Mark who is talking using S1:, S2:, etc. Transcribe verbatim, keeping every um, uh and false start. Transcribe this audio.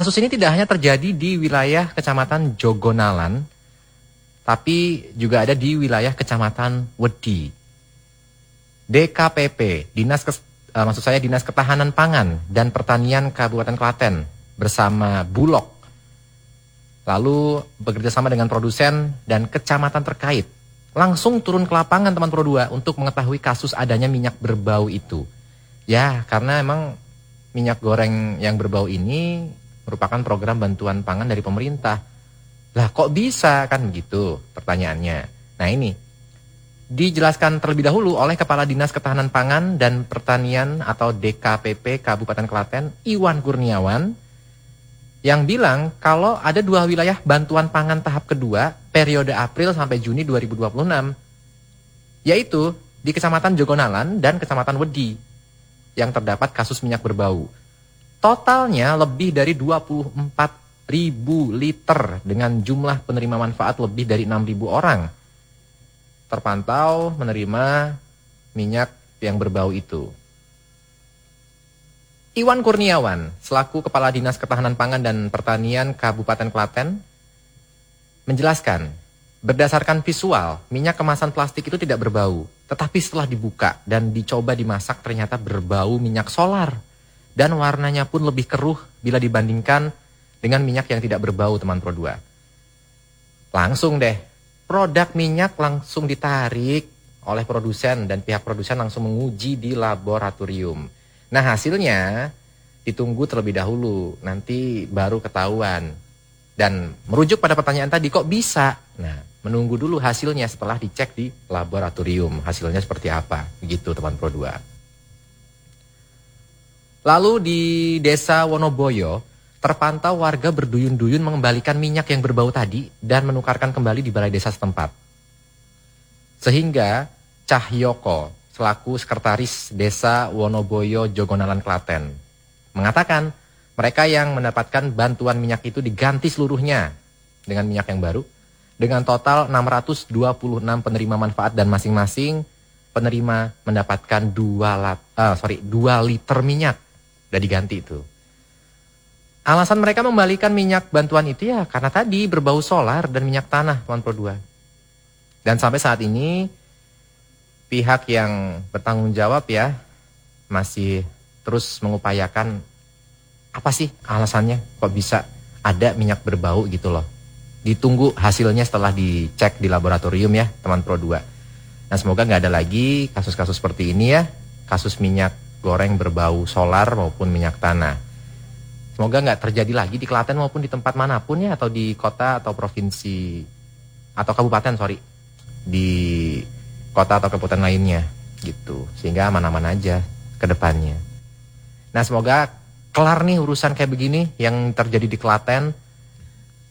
S1: Kasus ini tidak hanya terjadi di wilayah Kecamatan Jogonalan, tapi juga ada di wilayah Kecamatan Wedi. D K P P, Dinas Kes, uh, maksud saya Dinas Ketahanan Pangan dan Pertanian Kabupaten Klaten bersama Bulog, lalu bekerja sama dengan produsen dan kecamatan terkait, langsung turun ke lapangan teman Pro dua untuk mengetahui kasus adanya minyak berbau itu. Ya, karena emang minyak goreng yang berbau ini merupakan program bantuan pangan dari pemerintah. Lah kok bisa kan begitu pertanyaannya. Nah ini dijelaskan terlebih dahulu oleh Kepala Dinas Ketahanan Pangan dan Pertanian atau D K P P Kabupaten Klaten, Iwan Kurniawan, yang bilang kalau ada dua wilayah bantuan pangan tahap kedua periode April sampai Juni dua ribu dua puluh enam, yaitu di Kecamatan Jogonalan dan Kecamatan Wedi yang terdapat kasus minyak berbau. Totalnya lebih dari dua puluh empat ribu liter dengan jumlah penerima manfaat lebih dari enam ribu orang terpantau menerima minyak yang berbau itu. Iwan Kurniawan, selaku Kepala Dinas Ketahanan Pangan dan Pertanian Kabupaten Klaten, menjelaskan, berdasarkan visual, minyak kemasan plastik itu tidak berbau. Tetapi setelah dibuka dan dicoba dimasak ternyata berbau minyak solar. Dan warnanya pun lebih keruh bila dibandingkan dengan minyak yang tidak berbau, teman Pro dua. Langsung deh, produk minyak langsung ditarik oleh produsen dan pihak produsen langsung menguji di laboratorium. Nah hasilnya ditunggu terlebih dahulu, nanti baru ketahuan. Dan merujuk pada pertanyaan tadi, kok bisa? Nah, menunggu dulu hasilnya setelah dicek di laboratorium. Hasilnya seperti apa? Begitu teman Pro dua. Lalu di Desa Wonoboyo, terpantau warga berduyun-duyun mengembalikan minyak yang berbau tadi dan menukarkan kembali di balai desa setempat. Sehingga Cahyoko, selaku sekretaris Desa Wonoboyo Jogonalan Klaten, mengatakan mereka yang mendapatkan bantuan minyak itu diganti seluruhnya dengan minyak yang baru, dengan total enam ratus dua puluh enam penerima manfaat dan masing-masing penerima mendapatkan dua liter minyak, udah diganti itu. Alasan mereka membalikan minyak bantuan itu ya karena tadi berbau solar dan minyak tanah, teman Pro dua. Dan sampai saat ini pihak yang bertanggung jawab ya masih terus mengupayakan apa sih alasannya kok bisa ada minyak berbau gitu loh. Ditunggu hasilnya setelah dicek di laboratorium ya teman Pro dua. Nah semoga nggak ada lagi kasus-kasus seperti ini ya, kasus minyak goreng berbau solar maupun minyak tanah. Semoga nggak terjadi lagi di Klaten maupun di tempat manapun ya, atau di kota atau provinsi atau kabupaten sorry di kota atau kabupaten lainnya gitu, sehingga aman-aman aja ke depannya. Nah semoga kelar nih urusan kayak begini yang terjadi di Klaten.